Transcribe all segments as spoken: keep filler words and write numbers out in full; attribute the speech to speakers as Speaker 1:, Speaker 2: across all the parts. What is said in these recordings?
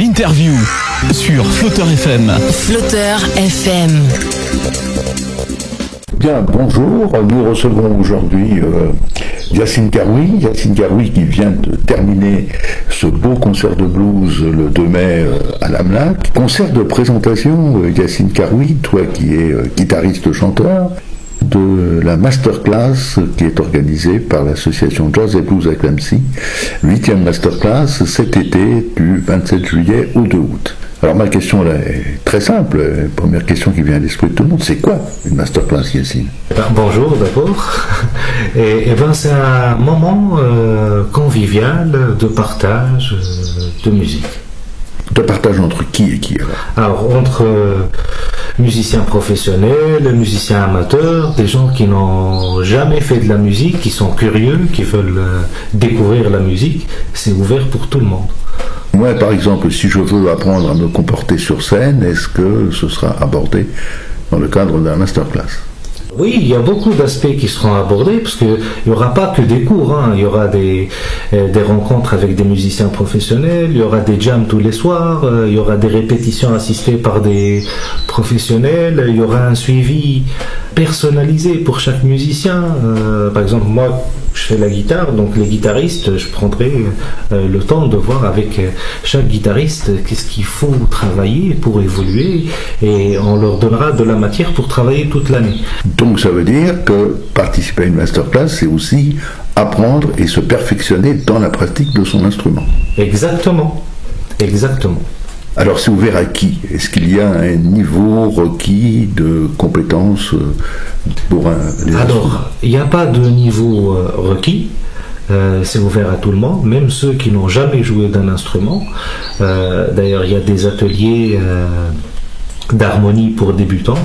Speaker 1: l'interview sur Flotteur F M.
Speaker 2: Flotteur F M.
Speaker 3: Bien, bonjour. Nous recevons aujourd'hui euh, Yacine Karoui. Yacine Karoui qui vient de terminer ce beau concert de blues le deux mai euh, à l'Amlac. Concert de présentation, euh, Yacine Karoui, toi qui es euh, guitariste-chanteur, de la masterclass qui est organisée par l'association Jazz et Blues à Clemcy, huitième masterclass cet été du vingt-sept juillet au deux août. Alors ma question là est très simple, la première question qui vient à l'esprit de tout le monde, c'est quoi une masterclass, Yacine?
Speaker 4: Ben, bonjour d'abord, et, et ben c'est un moment euh, convivial de partage euh, de musique.
Speaker 3: De partage entre qui et qui alors?
Speaker 4: Alors entre euh, musiciens professionnels, musiciens amateurs, des gens qui n'ont jamais fait de la musique, qui sont curieux, qui veulent euh, découvrir la musique, c'est ouvert pour tout le monde.
Speaker 3: Moi, par exemple, si je veux apprendre à me comporter sur scène, est-ce que ce sera abordé dans le cadre d'un masterclass?
Speaker 4: Oui, il y a beaucoup d'aspects qui seront abordés, parce qu'il n'y aura pas que des cours, hein. Il y aura des, euh, des rencontres avec des musiciens professionnels, il y aura des jams tous les soirs, euh, il y aura des répétitions assistées par des professionnels, il y aura un suivi personnalisé pour chaque musicien. Euh, par exemple, moi, je fais la guitare, donc les guitaristes, je prendrai euh, le temps de voir avec chaque guitariste qu'est-ce qu'il faut travailler pour évoluer, et on leur donnera de la matière pour travailler toute l'année.
Speaker 3: Donc ça veut dire que participer à une masterclass, c'est aussi apprendre et se perfectionner dans la pratique de son instrument.
Speaker 4: Exactement, exactement.
Speaker 3: Alors c'est ouvert à qui? Est-ce qu'il y a un niveau requis de compétences pour un, les
Speaker 4: Alors, il n'y a pas de niveau euh, requis. Euh, c'est ouvert à tout le monde, même ceux qui n'ont jamais joué d'un instrument. Euh, d'ailleurs, il y a des ateliers euh, d'harmonie pour débutants.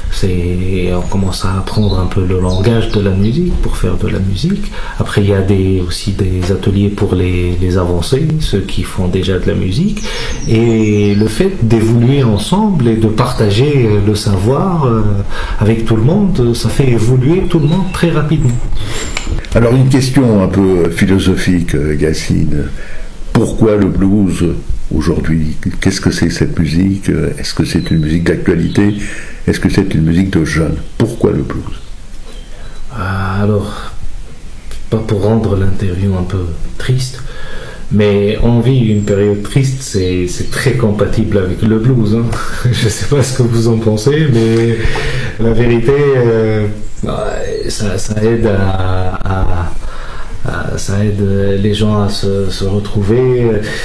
Speaker 4: C'est, on commence à apprendre un peu le langage de la musique pour faire de la musique. Après, il y a des, aussi des ateliers pour les, les avancés, ceux qui font déjà de la musique. Et le fait d'évoluer ensemble et de partager le savoir euh, avec tout le monde, ça fait évoluer tout le monde très rapidement.
Speaker 3: Alors une question un peu philosophique, Yacine. Pourquoi le blues aujourd'hui? Qu'est-ce que c'est cette musique? Est-ce que c'est une musique d'actualité? Est-ce que c'est une musique de jeunes? Pourquoi le blues?
Speaker 4: Alors, pas pour rendre l'interview un peu triste, mais on vit une période triste, c'est, c'est très compatible avec le blues. Hein. Je ne sais pas ce que vous en pensez, mais la vérité, euh, ça, ça aide à... à ça aide les gens à se, se retrouver.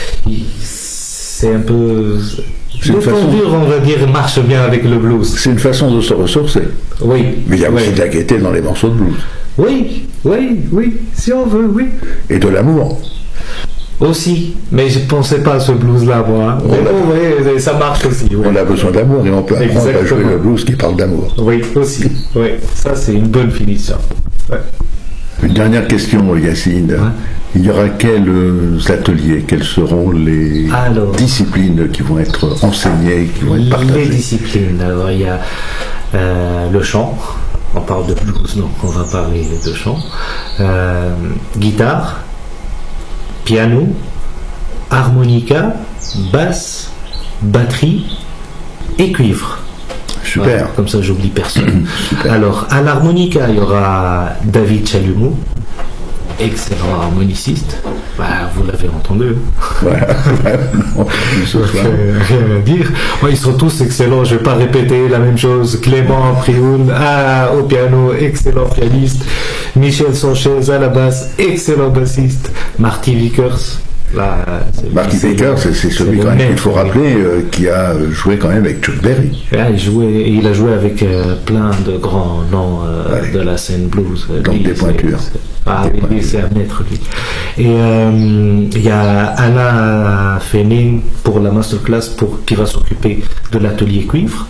Speaker 4: C'est un peu... Le temps dur, on va dire, marche bien avec le blues.
Speaker 3: C'est une façon de se ressourcer.
Speaker 4: Oui.
Speaker 3: Mais il y a aussi
Speaker 4: oui.
Speaker 3: de la gaieté dans les morceaux de blues.
Speaker 4: Oui, oui, oui, si on veut, oui.
Speaker 3: Et de l'amour.
Speaker 4: Aussi, mais je ne pensais pas à ce blues-là, moi. Mais bon, oui, ça marche aussi. Oui.
Speaker 3: On a besoin d'amour et on peut apprendre Exactement. à jouer le blues qui parle d'amour.
Speaker 4: Oui, aussi. Oui, ça c'est une bonne finition. Ouais.
Speaker 3: Une dernière question, Yacine. Ouais. Il y aura quels ateliers, quelles seront les alors, disciplines qui vont être enseignées, qui vont être partagées?
Speaker 4: Les disciplines, alors il y a euh, le chant, on parle de blues, donc on va parler de chant, euh, guitare, piano, harmonica, basse, batterie et cuivre.
Speaker 3: Super.
Speaker 4: Voilà, comme ça, j'oublie personne. Alors, à l'harmonica, il y aura David Chalumeau, excellent harmoniciste. Bah, vous l'avez entendu.
Speaker 3: Voilà. Non,
Speaker 4: rien à dire. Ouais, ils sont tous excellents. Je ne vais pas répéter la même chose. Clément Prioul ah, au piano, excellent pianiste. Michel Sanchez à la basse, excellent bassiste. Marty Vickers. Là,
Speaker 3: Marty Baker, c'est, c'est celui c'est quand même qu'il faut rappeler euh, qui a joué quand même avec Chuck Berry.
Speaker 4: Ah, il, jouait, il a joué avec euh, plein de grands noms euh, de la scène blues.
Speaker 3: Donc lui, des pointures.
Speaker 4: C'est, ah
Speaker 3: des
Speaker 4: oui, pointures. C'est un maître lui. Et euh, il y a Alain Fénin pour la masterclass pour, qui va s'occuper de l'atelier cuivre.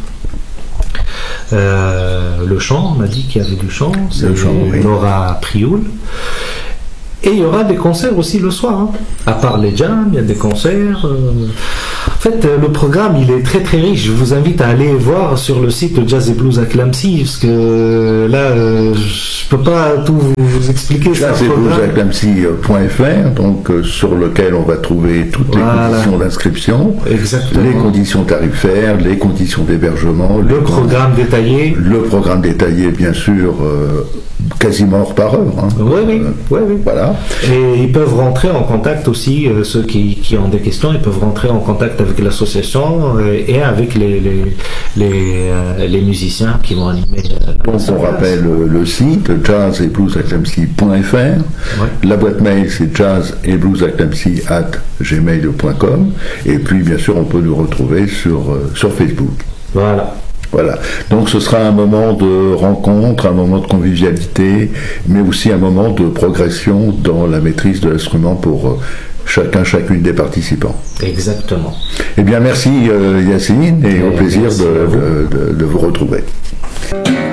Speaker 4: Euh, le chant, on a dit qu'il y avait du chant. C'est le chant, oui. Laura Prioul. Et il y aura des concerts aussi le soir. Hein. À part les jams, il y a des concerts. Euh, En fait, le programme, il est très très riche. Je vous invite à aller voir sur le site de Jazz et Blues à Clamcy, parce que là, euh, je peux pas tout vous expliquer.
Speaker 3: Jazz et Blues à Clamcy point F R, donc euh, sur lequel on va trouver toutes
Speaker 4: voilà.
Speaker 3: les conditions d'inscription,
Speaker 4: exactement.
Speaker 3: Les conditions tarifaires, les conditions d'hébergement,
Speaker 4: le programme
Speaker 3: conditions,
Speaker 4: détaillé,
Speaker 3: le programme détaillé, bien sûr, euh, quasiment heure par heure. Hein.
Speaker 4: Oui, oui,
Speaker 3: euh,
Speaker 4: oui, oui.
Speaker 3: Voilà.
Speaker 4: Et ils peuvent rentrer en contact aussi, euh, ceux qui, qui ont des questions, ils peuvent rentrer en contact avec l'association euh, et avec les, les, les, euh, les musiciens qui vont animer. Euh,
Speaker 3: Donc on rappelle le, le site jazz et blues à clamcy point F R. Ouais. La boîte mail c'est jazz et blues à clamcy arobase gmail point com. Et puis bien sûr on peut nous retrouver sur, euh, sur Facebook.
Speaker 4: Voilà.
Speaker 3: Voilà. Donc ce sera un moment de rencontre, un moment de convivialité, mais aussi un moment de progression dans la maîtrise de l'instrument pour euh, chacun, chacune des participants.
Speaker 4: Exactement.
Speaker 3: Eh bien merci euh, Yacine et, et au plaisir de, de, de, de vous retrouver.